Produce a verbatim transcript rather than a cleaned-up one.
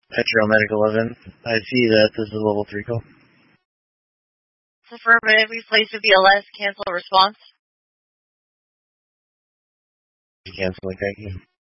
Petro Medical Event. I see that this is a level three call. Affirmative, we place a B L S, cancel response. Canceling, thank you.